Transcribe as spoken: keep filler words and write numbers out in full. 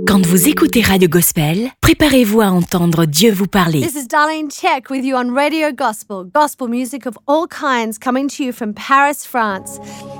Quand vous écoutez Radio Gospel, préparez-vous à entendre Dieu vous parler. This is Darlene Check with you on Radio Gospel, gospel music of all kinds coming to you from Paris, France.